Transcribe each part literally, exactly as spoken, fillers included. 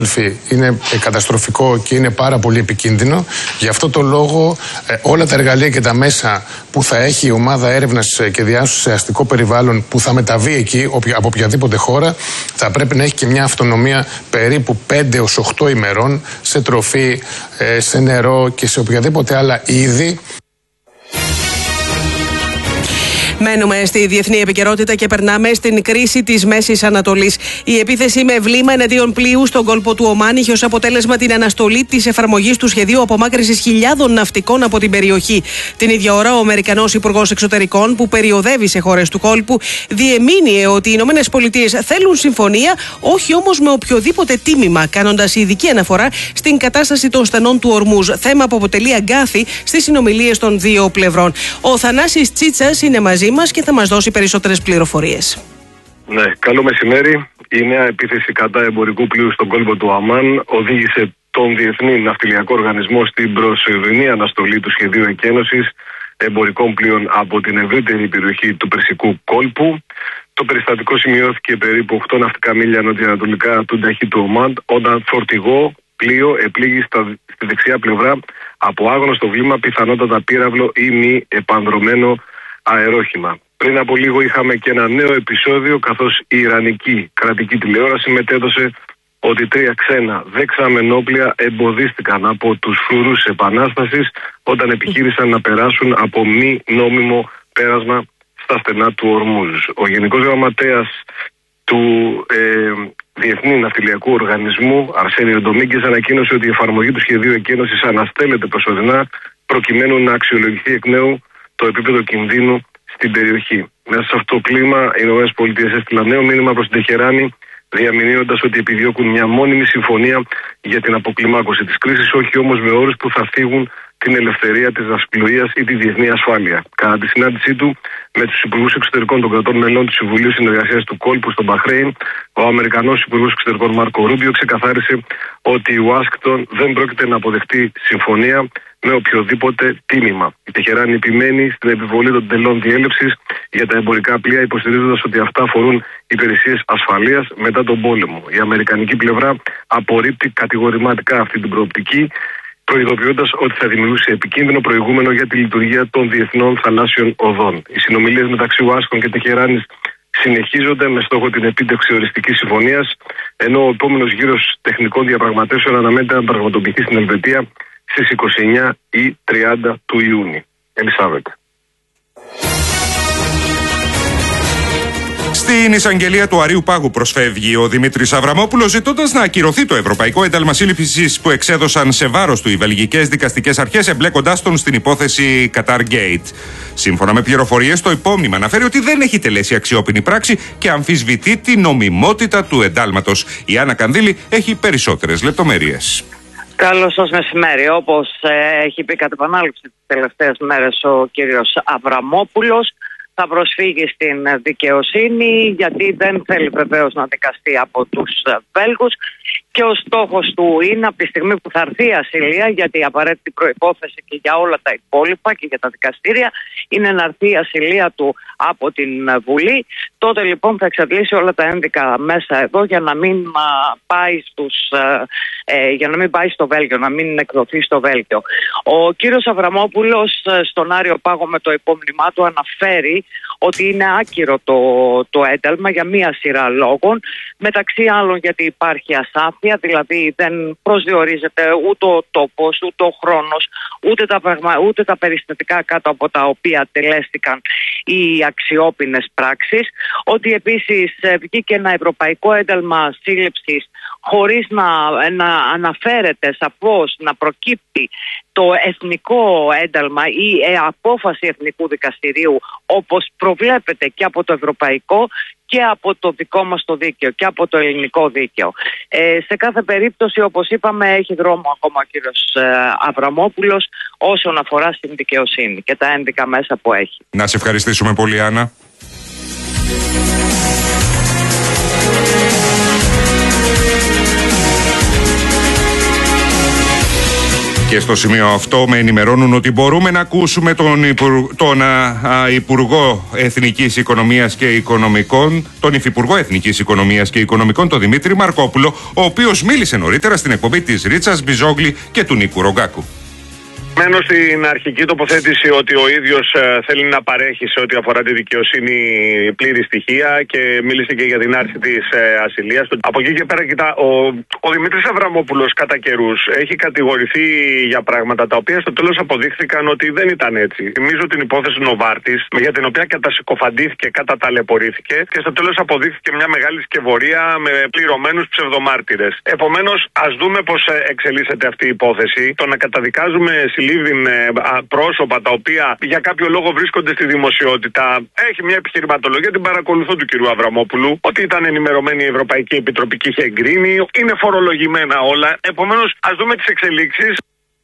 Είναι καταστροφικό και είναι πάρα πολύ επικίνδυνο. Γι' αυτό το λόγο ε, όλα τα εργαλεία και τα μέσα που θα έχει η ομάδα έρευνας και διάσωσης σε αστικό περιβάλλον που θα μεταβεί εκεί από οποιαδήποτε χώρα θα πρέπει να έχει και μια αυτονομία περίπου πέντε έως οκτώ ημερών σε τροφή, ε, σε νερό και σε οποιαδήποτε άλλα είδη. Μένουμε στη διεθνή επικαιρότητα και περνάμε στην κρίση της Μέσης Ανατολής. Η επίθεση με βλήμα εναντίον πλοίου στον κόλπο του Ομάν είχε ως αποτέλεσμα την αναστολή της εφαρμογής του σχεδίου απομάκρυνσης χιλιάδων ναυτικών από την περιοχή. Την ίδια ώρα, ο Αμερικανός Υπουργός Εξωτερικών, που περιοδεύει σε χώρες του κόλπου, διεμήνυε ότι οι Ηνωμένες Πολιτείες θέλουν συμφωνία, όχι όμως με οποιοδήποτε τίμημα, κάνοντας ειδική αναφορά στην κατάσταση των στενών του Ορμούζ, θέμα που αποτελεί αγκάθι στις συνομιλίες των δύο πλευρών. Ο Θανάσης Τσίτσας είναι μαζί μας και θα μας δώσει περισσότερες πληροφορίες. Ναι, καλό μεσημέρι. Η νέα επίθεση κατά εμπορικού πλοίου στον κόλπο του Αμάν οδήγησε τον Διεθνή Ναυτιλιακό Οργανισμό στην προσωρινή αναστολή του σχεδίου εκένωσης εμπορικών πλοίων από την ευρύτερη περιοχή του Περσικού κόλπου. Το περιστατικό σημειώθηκε περίπου οκτώ ναυτικά μίλια νοτιοανατολικά του Νταχή του Ομάν, όταν φορτηγό πλοίο επλήγει στα, στη δεξιά πλευρά από άγνωστο βλήμα, πιθανότατα πύραυλο ή μη επανδρωμένο αερόχημα. Πριν από λίγο είχαμε και ένα νέο επεισόδιο, καθώς η Ιρανική κρατική τηλεόραση μετέδωσε ότι τρία ξένα δεξαμενόπλια εμποδίστηκαν από τους φρουρούς επανάστασης όταν επιχείρησαν να περάσουν από μη νόμιμο πέρασμα στα στενά του Ορμούζ. Ο Γενικός Γραμματέας του ε, Διεθνή Ναυτιλιακού Οργανισμού, Αρσένιο Ντομίγκες, ανακοίνωσε ότι η εφαρμογή του σχεδίου εκένωσης αναστέλλεται προσωρινά προκειμένου να αξιολογηθεί εκ νέου το επίπεδο κινδύνου στην περιοχή. Μέσα σε αυτό το κλίμα, οι ΗΠΑ έστειλαν νέο μήνυμα προς την Τεχεράνη, διαμηνύοντας ότι επιδιώκουν μια μόνιμη συμφωνία για την αποκλιμάκωση της κρίσης, όχι όμως με όρους που θα φύγουν την ελευθερία της ναυσιπλοείας ή τη διεθνή ασφάλεια. Κατά τη συνάντησή του με τους υπουργούς εξωτερικών των κρατών μελών του Συμβουλίου Συνεργασίας του Κόλπου στο Μπαχρέιν, ο Αμερικανός Υπουργός Εξωτερικών Μάρκο Ρούμπιο ξεκαθάρισε ότι η Ουάσιγκτον δεν πρόκειται να αποδεχτεί συμφωνία με οποιοδήποτε τίμημα. Η Τεχεράνη επιμένει στην επιβολή των τελών διέλευσης για τα εμπορικά πλοία, υποστηρίζοντας ότι αυτά αφορούν υπηρεσίες ασφαλείας μετά τον πόλεμο. Η αμερικανική πλευρά απορρίπτει κατηγορηματικά αυτή την προοπτική, προειδοποιώντας ότι θα δημιουργήσει επικίνδυνο προηγούμενο για τη λειτουργία των διεθνών θαλάσσιων οδών. Οι συνομιλίες μεταξύ Ουάσιγκτον και Τεχεράνης συνεχίζονται με στόχο την επίτευξη οριστικής συμφωνίας, ενώ ο επόμενος γύρος τεχνικών διαπραγματεύσεων αναμένεται να πραγματοποιηθεί στην Ελβετία στις είκοσι εννέα ή τριάντα του Ιούνιου. Ελισάβετ. Στην εισαγγελία του Αρείου Πάγου προσφεύγει ο Δημήτρης Αβραμόπουλος, ζητώντας να ακυρωθεί το Ευρωπαϊκό Ένταλμα Σύλληψης που εξέδωσαν σε βάρος του οι βελγικές δικαστικές αρχές, εμπλέκοντάς τον στην υπόθεση Qatar Gate. Σύμφωνα με πληροφορίες, το υπόμνημα αναφέρει ότι δεν έχει τελέσει αξιόπινη πράξη και αμφισβητεί την νομιμότητα του εντάλματος. Η Άννα Κανδύλη έχει περισσότερες λεπτομέρειες. Καλώς σας μεσημέρι. Όπως ε, έχει πει κατ' επανάληψη τις τελευταίες μέρες ο κύριος Αβραμόπουλος, θα προσφύγει στην δικαιοσύνη, γιατί δεν θέλει βεβαίως να δικαστεί από τους Βέλγους, και ο στόχος του είναι από τη στιγμή που θα έρθει η ασυλία, γιατί η απαραίτητη προϋπόθεση και για όλα τα υπόλοιπα και για τα δικαστήρια είναι να έρθει η ασυλία του από την Βουλή. Τότε λοιπόν θα εξαντλήσει όλα τα ένδικα μέσα εδώ για να μην πάει, στους, ε, για να μην πάει στο Βέλγιο, να μην εκδοθεί στο Βέλγιο. Ο κύριος Αβραμόπουλος στον Άριο Πάγο με το υπόμνημά του αναφέρει ότι είναι άκυρο το, το ένταλμα για μία σειρά λόγων, μεταξύ άλλων γιατί υπάρχει ασάφεια, δηλαδή δεν προσδιορίζεται ούτε ο τόπος, ούτε ο χρόνος, ούτε τα, ούτε τα περιστατικά κάτω από τα οποία τελέστηκαν οι αξιόπινες πράξεις, ότι επίσης βγήκε ένα ευρωπαϊκό ένταλμα σύλληψης χωρίς να, να αναφέρεται σαφώς, να προκύπτει το εθνικό ένταλμα ή ε, απόφαση εθνικού δικαστηρίου, όπως προβλέπεται και από το ευρωπαϊκό και από το δικό μας το δίκαιο και από το ελληνικό δίκαιο. Ε, σε κάθε περίπτωση, όπως είπαμε, έχει δρόμο ακόμα ο κύριος ε, Αβραμόπουλος όσον αφορά στην δικαιοσύνη και τα ένδικα μέσα που έχει. Να σε ευχαριστήσουμε πολύ, Άννα. Και στο σημείο αυτό με ενημερώνουν ότι μπορούμε να ακούσουμε τον, Υπουργ... τον α, α, Υπουργό Εθνικής Οικονομίας και Οικονομικών, τον Υφυπουργό Εθνικής Οικονομίας και Οικονομικών, τον Δημήτρη Μαρκόπουλο, ο οποίος μίλησε νωρίτερα στην εκπομπή της Ρίτσας Μπιζόγλη και του Νίκου Ρογκάκου. Μένω στην αρχική τοποθέτηση ότι ο ίδιος ε, θέλει να παρέχει σε ό,τι αφορά τη δικαιοσύνη πλήρη στοιχεία και μίλησε και για την άρση της ε, ασυλίας του. Από εκεί και πέρα, κοιτά, ο, ο Δημήτρης Αβραμόπουλος κατά καιρούς έχει κατηγορηθεί για πράγματα τα οποία στο τέλος αποδείχθηκαν ότι δεν ήταν έτσι. Θυμίζω την υπόθεση Νοβάρτης, για την οποία κατασυκοφαντήθηκε, καταταλαιπωρήθηκε και στο τέλος αποδείχθηκε μια μεγάλη σκευωρία με πληρωμένους ψευδομάρτυρες. Επομένως, ας δούμε πώς εξελίσσεται αυτή η υπόθεση. Το να καταδικάζουμε συλλήβδιν πρόσωπα τα οποία για κάποιο λόγο βρίσκονται στη δημοσιότητα. Έχει μια επιχειρηματολογία, την παρακολουθώ, του κυρίου Αβραμόπουλου, ότι ήταν ενημερωμένη η Ευρωπαϊκή Επιτροπή και είχε εγκρίνει. Είναι φορολογημένα όλα. Επομένως, ας δούμε τις εξελίξεις.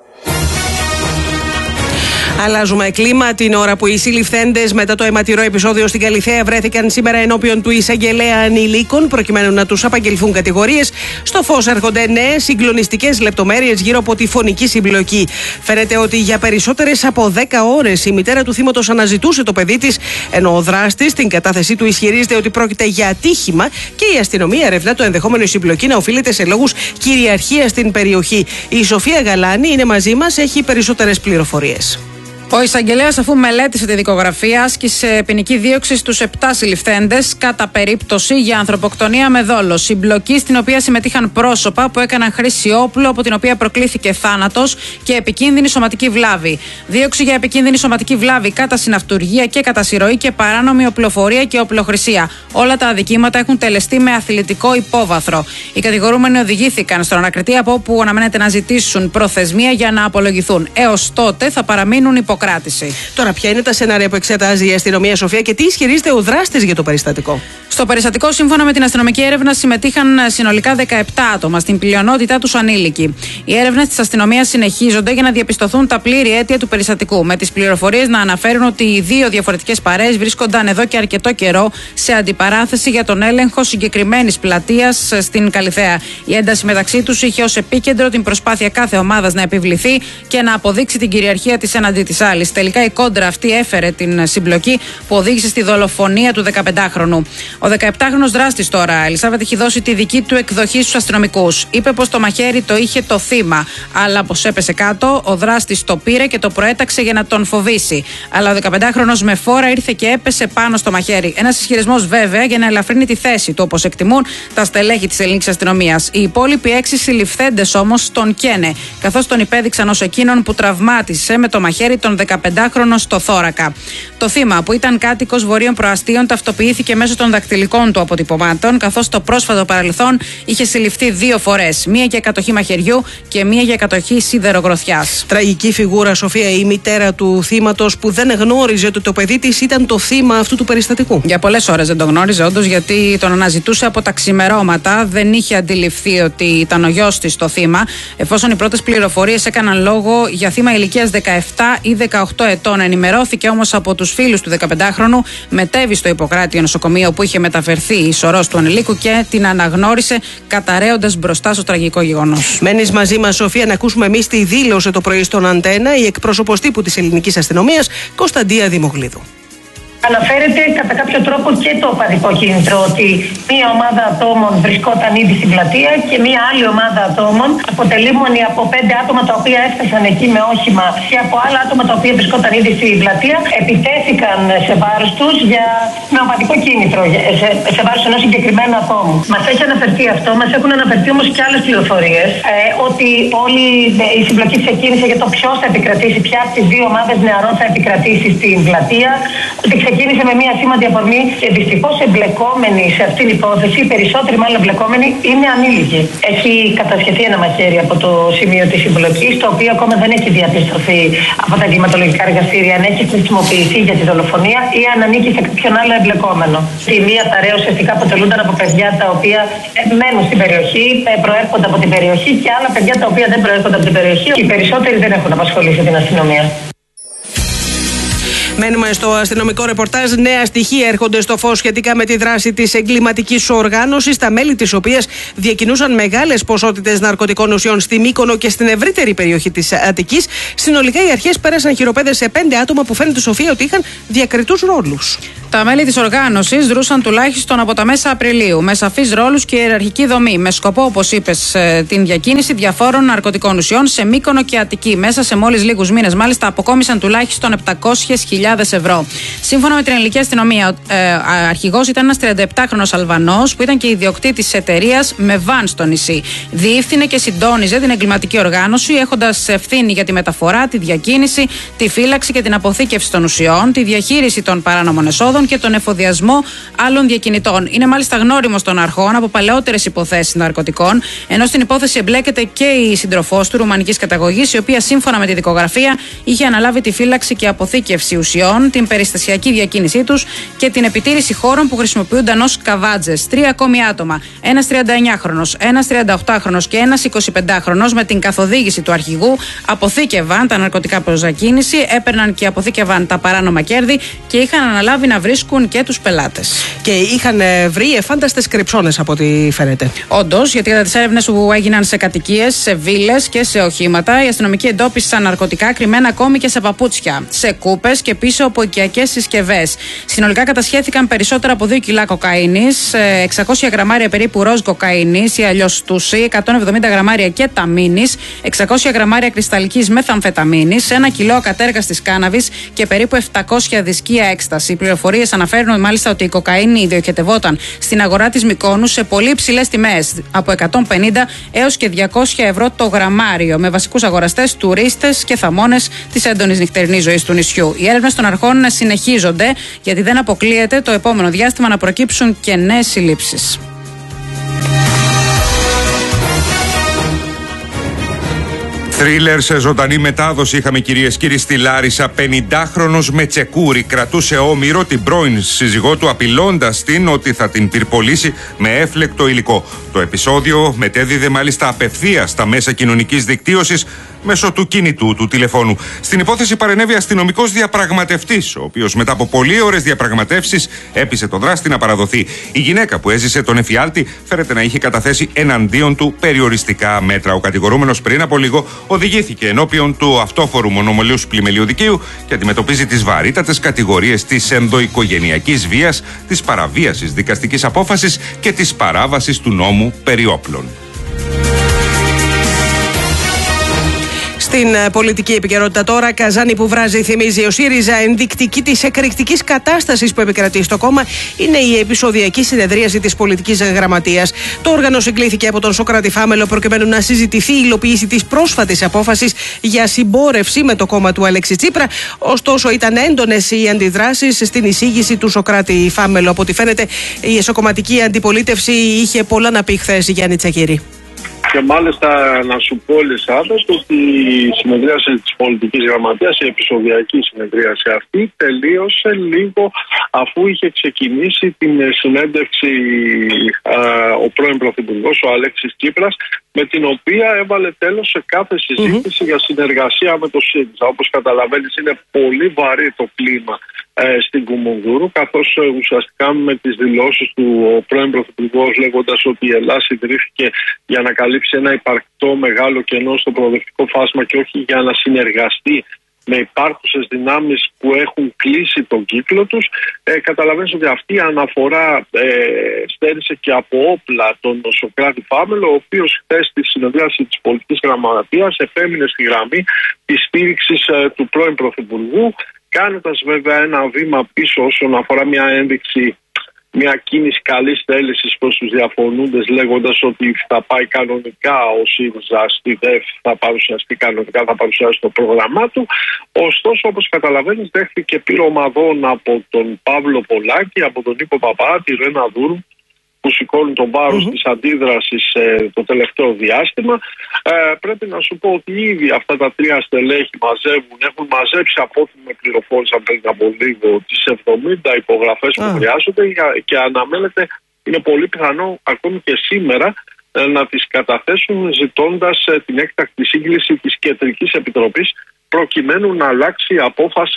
Αλλάζουμε κλίμα την ώρα που οι συλληφθέντες μετά το αιματηρό επεισόδιο στην Καλιθέα βρέθηκαν σήμερα ενώπιον του εισαγγελέα ανηλίκων προκειμένου να τους απαγγελθούν κατηγορίες. Στο φως έρχονται νέες συγκλονιστικές λεπτομέρειες γύρω από τη φωνική συμπλοκή. Φαίνεται ότι για περισσότερες από δέκα ώρες η μητέρα του θύματος αναζητούσε το παιδί της, ενώ ο δράστης στην κατάθεσή του ισχυρίζεται ότι πρόκειται για ατύχημα και η αστυνομία ερευνά το ενδεχόμενο η συμπλοκή να οφείλεται σε λόγους κυριαρχίας στην περιοχή. Η Σοφία Γαλάνη είναι μαζί μας, έχει περισσότερες πληροφορίες. Ο εισαγγελέας, αφού μελέτησε τη δικογραφία, άσκησε ποινική δίωξη στους επτά συλληφθέντες κατά περίπτωση για ανθρωποκτονία με δόλο. Συμπλοκή στην οποία συμμετείχαν πρόσωπα που έκαναν χρήση όπλου από την οποία προκλήθηκε θάνατος και επικίνδυνη σωματική βλάβη. Δίωξη για επικίνδυνη σωματική βλάβη κατά συναυτουργία και κατά συρροή και παράνομη οπλοφορία και οπλοχρησία. Όλα τα αδικήματα έχουν τελεστεί με αθλητικό υπόβαθρο. Οι κατηγορούμενοι οδηγήθηκαν στον ανακριτή, από όπου αναμένεται να ζητήσουν προθεσμία για να απολογηθούν. Έως τότε θα παραμείνουν υποκράτηση. Τώρα, ποια είναι τα σενάρια που εξετάζει η αστυνομία, Σοφία, και τι ισχυρίζεται ο δράστης για το περιστατικό? Στο περιστατικό, σύμφωνα με την αστυνομική έρευνα, συμμετείχαν συνολικά δεκαεπτά άτομα, στην πλειονότητά τους ανήλικοι. Οι έρευνες της αστυνομίας συνεχίζονται για να διαπιστωθούν τα πλήρη αίτια του περιστατικού, με τις πληροφορίες να αναφέρουν ότι οι δύο διαφορετικές παρέες βρίσκονταν εδώ και αρκετό καιρό σε αντιπαράθεση για τον έλεγχο συγκεκριμένης πλατείας στην Καλιθέα. Η ένταση μεταξύ τους είχε ως επίκεντρο την προσπάθεια κάθε ομάδας να επιβληθεί και να αποδείξει την κυριαρχία της έναντι της άλλης. Τελικά η κόντρα αυτή έφερε την συμπλοκή που οδήγησε στη δολοφονία του δεκαπεντάχρονου. Ο δεκαεπτάχρονος δράστης τώρα, Ελισάβετ, έχει δώσει τη δική του εκδοχή στους αστυνομικούς. Είπε πως το μαχαίρι το είχε το θύμα, αλλά πως έπεσε κάτω, ο δράστης το πήρε και το προέταξε για να τον φοβήσει. Αλλά ο δεκαπεντάχρονος με φόρα ήρθε και έπεσε πάνω στο μαχαίρι. Ένας ισχυρισμός, βέβαια, για να ελαφρύνει τη θέση του, όπως εκτιμούν τα στελέχη της ελληνικής αστυνομίας. Οι υπόλοιποι έξι συλληφθέντες όμως τον καίνε, καθώς τον υπέδειξαν ως εκείνον που τραυμάτισε με το μαχαίρι τον δεκαπεντάχρονο στο θώρακα. Το θύμα, που ήταν κάτοικος Βορείων Προαστίων, ταυτοποιήθηκε μέσω των δακτυλικών του αποτυπωμάτων, καθώς στο πρόσφατο παρελθόν είχε συλληφθεί δύο φορές. Μία για κατοχή μαχαιριού και μία για κατοχή σιδερογροθιάς. Τραγική φιγούρα, Σοφία, η μητέρα του θύματος, που δεν γνώριζε ότι το παιδί της ήταν το θύμα αυτού του περιστατικού. Για πολλές ώρες δεν το γνώριζε, όντως, γιατί τον αναζητούσε από τα ξημερώματα. Δεν είχε αντιληφθεί ότι ήταν ο γιος της το θύμα, εφόσον οι πρώτες πληροφορίες έκαναν λόγο για θύμα ηλικίας δεκαεπτά ή δεκαοκτώ ετών. Ενημερώθηκε όμως από τους φίλους του δεκαπεντάχρονου, μετέβη στο Ιπποκράτιο νοσοκομείο που είχε μεταφερθεί η σωρός του ανηλίκου και την αναγνώρισε, καταραίοντας μπροστά στο τραγικό γεγονός. Μένεις μαζί μας, Σοφία, να ακούσουμε εμείς τι δήλωσε το πρωί στον Αντένα η εκπρόσωπος τύπου της ελληνικής αστυνομίας, Κωνσταντία Δημογλίδου. Αναφέρεται κατά κάποιο τρόπο και το οπαδικό κίνητρο, ότι μία ομάδα ατόμων βρισκόταν ήδη στην πλατεία και μία άλλη ομάδα ατόμων, αποτελούμενη από πέντε άτομα τα οποία έφτασαν εκεί με όχημα και από άλλα άτομα τα οποία βρισκόταν ήδη στην πλατεία, επιτέθηκαν σε βάρος τους για με οπαδικό κίνητρο, σε, σε βάρος ενός συγκεκριμένου ατόμου. Μας έχει αναφερθεί αυτό, μας έχουν αναφερθεί όμως και άλλες πληροφορίες, ε, ότι όλη η συμπλοκή ξεκίνησε για το ποιος θα επικρατήσει, ποια από τις δύο ομάδες νεαρών θα επικρατήσει στην πλατεία, ότι ξεκίνησε με μια σήμαντη αφορμή και δυστυχώς εμπλεκόμενοι σε αυτήν την υπόθεση, οι περισσότεροι μάλλον εμπλεκόμενοι, είναι ανήλικοι. Έχει κατασχεθεί ένα μαχαίρι από το σημείο της συμπλοκής, το οποίο ακόμα δεν έχει διαπιστωθεί από τα εγκληματολογικά εργαστήρια αν έχει χρησιμοποιηθεί για τη δολοφονία ή αν ανήκει σε κάποιον άλλο εμπλεκόμενο. Η μία παρέα ουσιαστικά αποτελούνταν από παιδιά τα οποία μένουν στην περιοχή, προέρχονται από την περιοχή, και άλλα παιδιά τα οποία δεν προέρχονται από την περιοχή. Οι περισσότεροι δεν έχουν απασχολήσει την αστυνομία. Μένουμε στο αστυνομικό ρεπορτάζ. Νέα στοιχεία έρχονται στο φως σχετικά με τη δράση της εγκληματικής οργάνωσης, τα μέλη της οποίας διακινούσαν μεγάλες ποσότητες ναρκωτικών ουσιών στη Μύκονο και στην ευρύτερη περιοχή της Αττικής. Συνολικά οι αρχές πέρασαν χειροπέδες σε πέντε άτομα που φαίνεται, Σοφία, ότι είχαν διακριτούς ρόλους. Τα μέλη της οργάνωσης δρούσαν τουλάχιστον από τα μέσα Απριλίου, με σαφείς ρόλους και ιεραρχική δομή, με σκοπό, όπως είπες, την διακίνηση διαφόρων ναρκωτικών ουσιών σε Μύκονο και Αττική. Μέσα σε μόλις λίγους μήνες, μάλιστα, αποκόμισαν τουλάχιστον επτακόσιες χιλιάδες ευρώ. Σύμφωνα με την ελληνική αστυνομία, ε, αρχηγός ήταν ένας τριανταεπτάχρονος Αλβανός που ήταν και ιδιοκτήτης εταιρείας με βαν στο νησί. Διεύθυνε και συντόνιζε την εγκληματική οργάνωση, έχοντας ευθύνη για τη μεταφορά, τη διακίνηση, τη φύλαξη και την αποθήκευση των ουσιών, τη διαχείριση των παράνομων εσόδων και τον εφοδιασμό άλλων διακινητών. Είναι μάλιστα γνώριμος των αρχών από παλαιότερες υποθέσεις ναρκωτικών, ενώ στην υπόθεση εμπλέκεται και η σύντροφός του, ρουμανικής καταγωγής, η οποία σύμφωνα με τη δικογραφία είχε αναλάβει τη φύλαξη και αποθήκευση ουσιών, την περιστασιακή διακίνησή τους και την επιτήρηση χώρων που χρησιμοποιούνταν ως καβάτζες. Τρία ακόμη άτομα, ένας τριανταεννιάχρονος, ένας τριανταοκτάχρονος και ένας εικοσιπεντάχρονος, με την καθοδήγηση του αρχηγού, αποθήκευαν τα ναρκωτικά προς διακίνηση, έπαιρναν και αποθήκευαν τα παράνομα κέρδη και είχαν αναλάβει να βρίσκουν και τους πελάτες. Και είχαν βρει εφάνταστες κρυψώνες, από ό,τι φαίνεται. Όντως, γιατί κατά τις έρευνες που έγιναν σε κατοικίες, σε βίλες και σε οχήματα, οι αστυνομικοί εντόπισαν ναρκωτικά κρυμμένα ακόμη και σε παπούτσια, σε κούπες και πίσω από οικιακές συσκευές. Συνολικά κατασχέθηκαν περισσότερα από δύο κιλά κοκαίνης, εξακόσια γραμμάρια περίπου ροζ κοκαίνης ή αλλιώς τούσι, εκατόν εβδομήντα γραμμάρια κεταμίνης, εξακόσια γραμμάρια κρυσταλλικής μεθαμφεταμίνης, ένα κιλό ακατέργαστης κάναβης και περίπου επτακόσια δισκία έκσταση. Οι πληροφορίες αναφέρουν μάλιστα ότι η κοκαίνη διοχετευόταν στην αγορά της Μυκόνου σε πολύ υψηλές τιμές, από εκατόν πενήντα έως και διακόσια ευρώ το γραμμάριο, με βασικούς αγοραστές τουρίστες και θαμώνες της έντονης νυχτερινής ζωής του νησιού. Οι έρευνες των αρχών συνεχίζονται, γιατί δεν αποκλείεται το επόμενο διάστημα να προκύψουν και νέες συλλήψεις. Θρίλερ σε ζωντανή μετάδοση είχαμε, κυρίες και κύριοι, στη Λάρισα. πενηντάχρονος Μετσεκούρη κρατούσε όμηρο την πρώην σύζυγό του, απειλώντας την ότι θα την πυρπολίσει με έφλεκτο υλικό. Το επεισόδιο μετέδιδε μάλιστα απευθείας στα μέσα κοινωνικής δικτύωσης μέσω του κινητού του τηλεφώνου. Στην υπόθεση παρενέβη αστυνομικός διαπραγματευτής, ο οποίος μετά από πολλές ώρες διαπραγματεύσεις έπεισε τον δράστη να παραδοθεί. Η γυναίκα που έζησε τον εφιάλτη φέρεται να είχε καταθέσει εναντίον του περιοριστικά μέτρα. Ο κατηγορούμενος πριν από λίγο οδηγήθηκε ενώπιον του αυτόφορου μονομελούς πλημελίου δικαίου και αντιμετωπίζει τις βαρύτατες κατηγορίες της ενδοοικογενειακής βίας, της παραβίασης δικαστικής απόφασης και της παράβασης του νόμου περί όπλων. Στην πολιτική επικαιρότητα τώρα, Καζάνη που βράζει, θυμίζει ο ΣΥΡΙΖΑ. Ενδεικτική της εκρηκτικής κατάστασης που επικρατεί στο κόμμα είναι η επεισοδιακή συνεδρίαση της πολιτικής γραμματείας. Το όργανο συγκλήθηκε από τον Σωκράτη Φάμελο προκειμένου να συζητηθεί η υλοποίηση της πρόσφατης απόφασης για συμπόρευση με το κόμμα του Αλέξη Τσίπρα. Ωστόσο, ήταν έντονες οι αντιδράσεις στην εισήγηση του Σωκράτη Φάμελο. Από ό,τι φαίνεται, η εσωκομματική αντιπολίτευση είχε πολλά να πει χθες, Γιάννη Τσακίρη. Και μάλιστα να σου πω, Ελισάβετ, ότι η συνεδρίαση της πολιτικής γραμματείας, η επεισοδιακή συνεδρίαση αυτή, τελείωσε λίγο αφού είχε ξεκινήσει την συνέντευξη α, ο πρώην Πρωθυπουργός, ο Αλέξης Τσίπρας, με την οποία έβαλε τέλος σε κάθε συζήτηση mm-hmm. για συνεργασία με το ΣΥΡΙΖΑ. Όπως καταλαβαίνεις, είναι πολύ βαρύ το κλίμα ε, στην Κουμουνδούρου, καθώς ε, ουσιαστικά με τις δηλώσεις του ο πρώην Πρωθυπουργός, λέγοντας ότι η Ελλάδα ιδρύθηκε για να καλύψει ένα υπαρκτό μεγάλο κενό στο προοδευτικό φάσμα και όχι για να συνεργαστεί με υπάρχουσες δυνάμεις που έχουν κλείσει τον κύκλο τους. Ε, καταλαβαίνεις ότι αυτή η αναφορά ε, στέρισε και από όπλα τον Σωκράτη Φάμελο, ο οποίος χθες στη συνεδρίαση της πολιτικής γραμματείας επέμεινε στη γραμμή της στήριξης ε, του πρώην Πρωθυπουργού, κάνοντας βέβαια ένα βήμα πίσω όσον αφορά μια ένδειξη, μια κίνηση καλής θέλησης προς τους διαφωνούντες, λέγοντας ότι θα πάει κανονικά ο ΣΥΡΙΖΑ στη ΔΕΦ, θα παρουσιαστεί κανονικά, θα παρουσιάσει το πρόγραμμά του. Ωστόσο, όπως καταλαβαίνεις, δέχθηκε πυρομαδών από τον Παύλο Πολάκη, από τον Νίκο Παπά, τη Ρένα Δούρου, που σηκώνουν τον βάρος mm-hmm. της αντίδρασης ε, το τελευταίο διάστημα. Ε, πρέπει να σου πω ότι ήδη αυτά τα τρία στελέχη μαζεύουν, έχουν μαζέψει, από ό,τι με πληροφόρησαν πριν από λίγο, τις εβδομήντα υπογραφές που ah. χρειάζονται και αναμένεται, είναι πολύ πιθανό ακόμη και σήμερα ε, να τις καταθέσουν, ζητώντας ε, την έκτακτη σύγκληση της Κεντρικής Επιτροπής προκειμένου να αλλάξει η απόφαση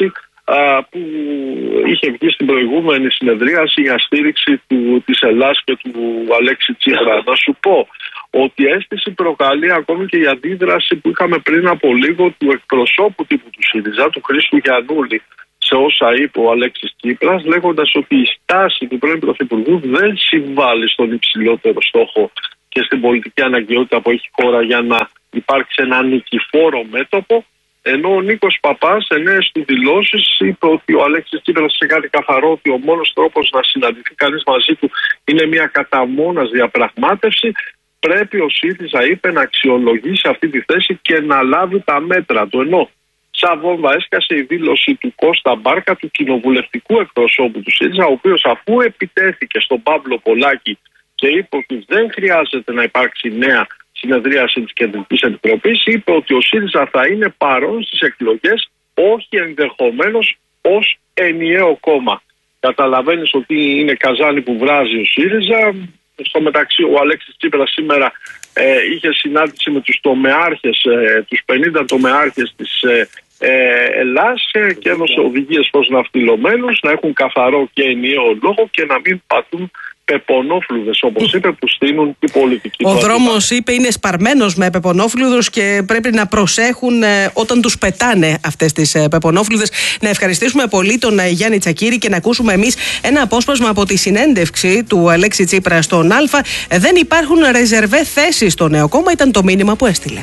που είχε βγει στην προηγούμενη συνεδρίαση για στήριξη του, της Ελλάς και του Αλέξη Τσίπρα. Να σου πω ότι αίσθηση προκαλεί ακόμη και η αντίδραση που είχαμε πριν από λίγο του εκπροσώπου τύπου του ΣΥΡΙΖΑ, του Χρήστου Γιαννούλη, σε όσα είπε ο Αλέξης Τσίπρας, λέγοντας ότι η στάση του πρώην Πρωθυπουργού δεν συμβάλλει στον υψηλότερο στόχο και στην πολιτική αναγκαιότητα που έχει χώρα για να υπάρξει ένα νικηφόρο μέτωπο. Ενώ ο Νίκος Παπάς, σε νέες του δηλώσεις, είπε ότι ο Αλέξης Τσίπρας είχε κάτι καθαρό, ότι ο μόνος τρόπος να συναντηθεί κανείς μαζί του είναι μια κατά μόνας διαπραγμάτευση. Πρέπει ο ΣΥΡΙΖΑ, είπε, να αξιολογήσει αυτή τη θέση και να λάβει τα μέτρα του. Ενώ σαν βόμβα έσκασε η δήλωση του Κώστα Μπάρκα, του κοινοβουλευτικού εκπροσώπου του ΣΥΡΙΖΑ, ο οποίος αφού επιτέθηκε στον Παύλο Πολάκη και είπε ότι δεν χρειάζεται να υπάρξει νέα συνεδρίαση της Κεντρικής Επιτροπής, είπε ότι ο ΣΥΡΙΖΑ θα είναι παρόν στις εκλογές, όχι ενδεχομένως ως ενιαίο κόμμα. Καταλαβαίνεις ότι είναι καζάνι που βράζει ο ΣΥΡΙΖΑ. Στο μεταξύ ο Αλέξης Τσίπρας σήμερα ε, είχε συνάντηση με τους τομεάρχες, ε, τους πενήντα τομεάρχες της ε, ε, Ελλάς ε, και έδωσε οδηγίες προς ναυτιλωμένους να έχουν καθαρό και ενιαίο λόγο και να μην πατούν πεπονόφλουδες, όπως είπε, που στείνουν η πολιτική. Ο δρόμος, είπε, είναι σπαρμένος με πεπονόφλουδους και πρέπει να προσέχουν ε, όταν τους πετάνε αυτές τις ε, πεπονόφλουδες. Να ευχαριστήσουμε πολύ τον ε, Γιάννη Τσακίρη και να ακούσουμε εμείς ένα απόσπασμα από τη συνέντευξη του Αλέξη Τσίπρα στον Α. Ε, δεν υπάρχουν ρεζερβέ θέσεις στο νέο κόμμα, ήταν το μήνυμα που έστειλε.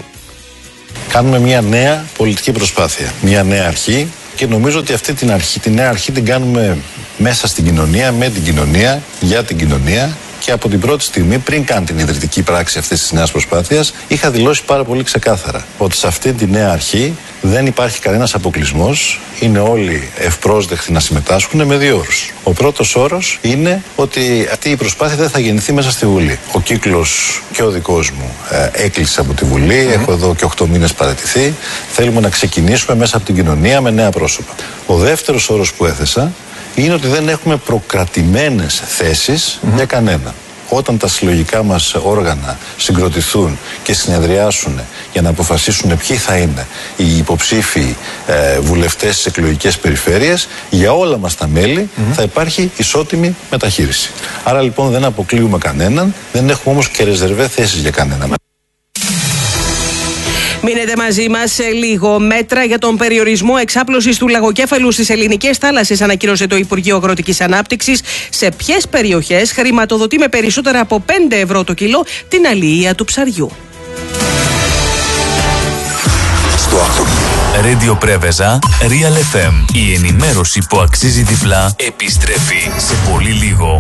Κάνουμε μια νέα πολιτική προσπάθεια, μια νέα αρχή. Και νομίζω ότι αυτή την αρχή, τη νέα αρχή την κάνουμε μέσα στην κοινωνία, με την κοινωνία, για την κοινωνία. Και από την πρώτη στιγμή, πριν καν την ιδρυτική πράξη αυτής της νέας προσπάθειας, είχα δηλώσει πάρα πολύ ξεκάθαρα ότι σε αυτή τη νέα αρχή δεν υπάρχει κανένας αποκλεισμός. Είναι όλοι ευπρόσδεκτοι να συμμετάσχουν με δύο όρους. Ο πρώτος όρος είναι ότι αυτή η προσπάθεια δεν θα γεννηθεί μέσα στη Βουλή. Ο κύκλος και ο δικός μου ε, έκλεισε από τη Βουλή. Mm. Έχω εδώ και οκτώ μήνες παραιτηθεί. Θέλουμε να ξεκινήσουμε μέσα από την κοινωνία με νέα πρόσωπα. Ο δεύτερος όρος που έθεσα είναι ότι δεν έχουμε προκρατημένες θέσεις mm-hmm. για κανένα. Όταν τα συλλογικά μας όργανα συγκροτηθούν και συνεδριάσουν για να αποφασίσουν ποιοι θα είναι οι υποψήφοι ε, βουλευτές στις εκλογικές περιφέρειες, για όλα μας τα μέλη mm-hmm. θα υπάρχει ισότιμη μεταχείριση. Άρα λοιπόν δεν αποκλείουμε κανέναν, δεν έχουμε όμως και ρεζερβέ θέσεις για κανέναν. Μείνετε μαζί μας σε λίγο. Μέτρα για τον περιορισμό εξάπλωσης του λαγοκέφαλου στις ελληνικές θάλασσες ανακοίνωσε το Υπουργείο Αγροτικής Ανάπτυξης. Σε ποιες περιοχές χρηματοδοτεί με περισσότερα από πέντε ευρώ το κιλό την αλληλεία του ψαριού. Στο Radio Πρέβεζα, Real εφ εμ. Η ενημέρωση που αξίζει διπλά επιστρέφει σε πολύ λίγο.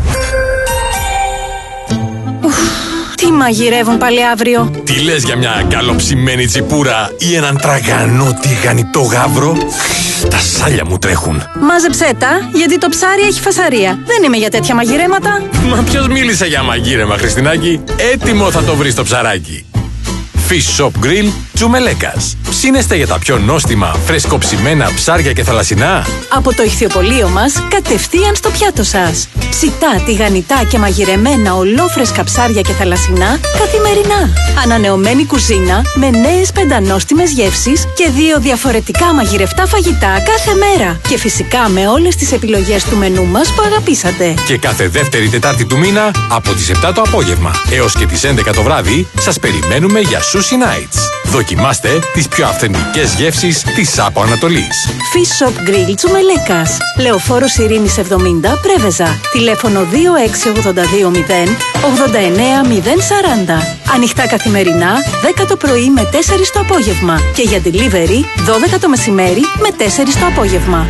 Τι μαγειρεύουν πάλι αύριο? Τι λες για μια καλοψημένη τσιπούρα ή έναν τραγανό τηγανιτό γάβρο? Τα σάλια μου τρέχουν. Μάζεψέ τα, γιατί το ψάρι έχει φασαρία. Δεν είμαι για τέτοια μαγειρέματα. Μα ποιος μίλησε για μαγείρεμα, Χριστινάκη? Έτοιμο θα το βρεις το ψαράκι. Fish Shop Grill Τζουμελέκας. Ψήνεστε για τα πιο νόστιμα, φρεσκοψημένα ψάρια και θαλασσινά? Από το ηχθειοπωλείο μας, κατευθείαν στο πιάτο σας. Ψητά, τηγανιτά και μαγειρεμένα ολόφρεσκα ψάρια και θαλασσινά καθημερινά. Ανανεωμένη κουζίνα με νέες πεντανόστιμες γεύσεις και δύο διαφορετικά μαγειρευτά φαγητά κάθε μέρα. Και φυσικά με όλες τις επιλογές του μενού μας που αγαπήσατε. Και κάθε δεύτερη Τετάρτη του μήνα από τις επτά το απόγευμα έως και τις έντεκα το βράδυ σας περιμένουμε για Sushi Nights. Δοκιμάστε τις πιο αυθεντικές γεύσεις της Άπο Ανατολής. Fish Shop Grill Τσουμελέκας. Λεωφόρος Ειρήνης εβδομήντα, Πρέβεζα. Τηλέφωνο δύο έξι ογδόντα δύο μηδέν ογδόντα εννέα μηδέν σαράντα. Ανοιχτά καθημερινά, δέκα το πρωί με τέσσερις το απόγευμα. Και για delivery, δώδεκα το μεσημέρι με τέσσερις το απόγευμα.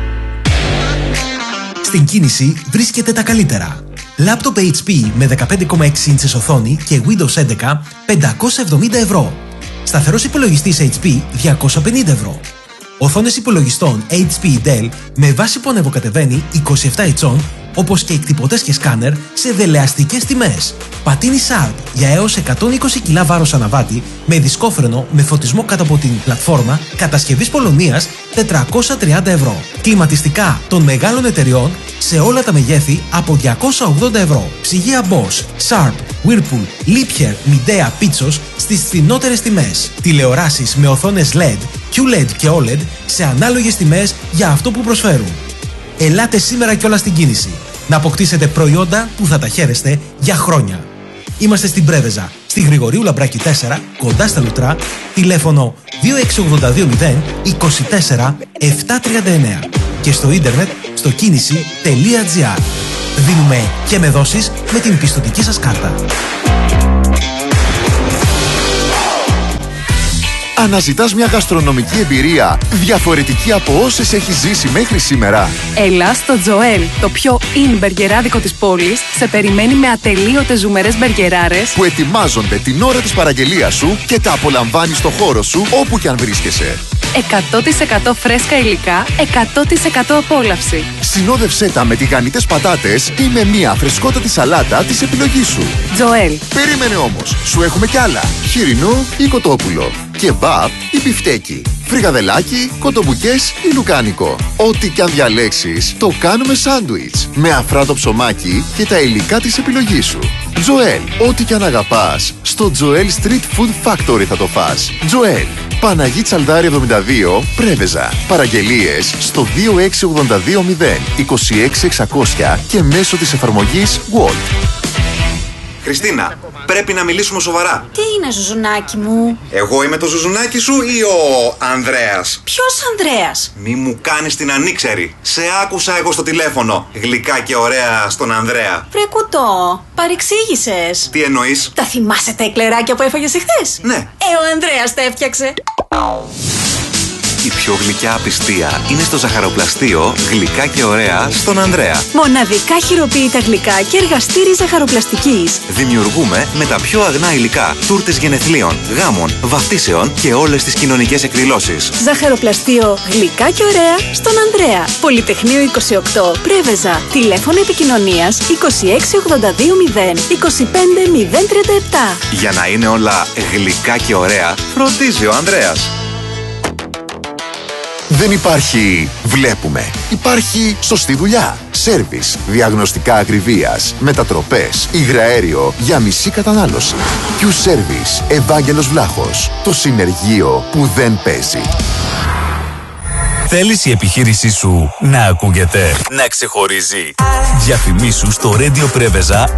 Στην κίνηση βρίσκεται τα καλύτερα. Λάπτοπ έιτς πι με δεκαπέντε κόμμα έξι ίντσες οθόνη και Windows έντεκα πεντακόσια εβδομήντα ευρώ. Σταθερός υπολογιστής έιτς πι διακόσια πενήντα ευρώ. Οθόνες υπολογιστών έιτς πι Dell με βάση που ανεβοκατεβαίνει είκοσι επτά ιντσών, όπως και εκτυπωτές και σκάνερ σε δελεαστικές τιμές. Πατίνι Sharp για έως εκατόν είκοσι κιλά βάρος αναβάτη με δισκόφρενο με φωτισμό κάτω από την πλατφόρμα κατασκευής Πολωνίας τετρακόσια τριάντα ευρώ. Κλιματιστικά των μεγάλων εταιριών σε όλα τα μεγέθη από διακόσια ογδόντα ευρώ. Ψυγεία Bosch, Sharp, Whirlpool, Liebherr, Midea, Pitsos στις φθηνότερες τιμές. Τηλεοράσεις με οθόνες ελ ι ντι κιου ελ ι ντι και ο ελ ι ντι σε ανάλογες τιμές για αυτό που προσφέρουν. Ελάτε σήμερα κιόλας στην κίνηση να αποκτήσετε προϊόντα που θα τα χαίρεστε για χρόνια. Είμαστε στην Πρέβεζα, στη Γρηγορίου Λαμπράκη τέσσερα, κοντά στα Λουτρά, τηλέφωνο δύο έξι οκτώ δύο μηδέν είκοσι τέσσερα επτακόσια τριάντα εννέα και στο ίντερνετ στο κίνηση τελεία τζι άρ. Δίνουμε και με δόσεις με την πιστωτική σας κάρτα. Αναζητάς μια γαστρονομική εμπειρία διαφορετική από όσες έχεις ζήσει μέχρι σήμερα? Έλα στο Τζοέλ, το πιο in μπεργκεράδικο της πόλης, σε περιμένει με ατελείωτες ζουμερές μπεργκεράρες που ετοιμάζονται την ώρα της παραγγελίας σου και τα απολαμβάνεις στο χώρο σου όπου κι αν βρίσκεσαι. εκατό τοις εκατό φρέσκα υλικά, εκατό τοις εκατό απόλαυση. Συνόδευσέ τα με τηγανιτές πατάτες ή με μια φρεσκότατη σαλάτα της επιλογής σου. Τζοέλ. Περίμενε όμως, σου έχουμε κι άλλα. Χοιρινό ή κοτόπουλο. Κεμπάπ ή μπιφτέκι. Φρικαδελάκι, κοτομπουκές ή λουκάνικο. Ό,τι κι αν διαλέξεις, το κάνουμε σάντουιτς. Με αφράτο ψωμάκι και τα υλικά της επιλογής σου. Τζοέλ. Ό,τι κι αν αγαπάς, στο Τζοέλ Street Food Factory θα το φας. Τζοέλ. Παναγί Τσαλδάρη εβδομήντα δύο, Πρέβεζα. Παραγγελίες στο δύο έξι οκτώ δύο μηδέν είκοσι έξι εξακόσια και μέσω της εφαρμογής Wolt. Χριστίνα, πρέπει να μιλήσουμε σοβαρά. Τι είναι, ζουζουνάκι μου? Εγώ είμαι το ζουζουνάκι σου ή ο Ανδρέας? Ποιος Ανδρέας? Μη μου κάνεις την ανήξερη. Σε άκουσα εγώ στο τηλέφωνο. Γλυκά και ωραία στον Ανδρέα. Βρε κουτό, παρεξήγησες. Τι εννοείς? Τα θυμάσαι τα εκλεράκια που έφαγες εχθές? Ναι. Ε, ο Ανδρέας τα έφτιαξε. Η πιο γλυκιά απιστία είναι στο ζαχαροπλαστείο Γλυκά και ωραία στον Ανδρέα. Μοναδικά χειροποίητα γλυκά και εργαστήρι ζαχαροπλαστικής. Δημιουργούμε με τα πιο αγνά υλικά τούρτες γενεθλίων, γάμων, βαφτίσεων και όλες τις κοινωνικές εκδηλώσεις. Ζαχαροπλαστείο Γλυκά και ωραία στον Ανδρέα. Πολυτεχνείο είκοσι οκτώ, Πρέβεζα. Τηλέφωνο επικοινωνίας είκοσι έξι ογδόντα δύο μηδέν είκοσι πέντε μηδέν τριάντα επτά. Για να είναι όλα γλυκά και ωραία, φροντίζει ο Ανδρέας. Δεν υπάρχει βλέπουμε. Υπάρχει σωστή δουλειά. Σέρβις, διαγνωστικά ακριβίας, μετατροπές, υγραέριο για μισή κατανάλωση. Q-Service, Ευάγγελος Βλάχος. Το συνεργείο που δεν παίζει. Θέλεις η επιχείρησή σου να ακούγεται, να ξεχωρίζει? Διαφημίσου στο Radio Πρέβεζα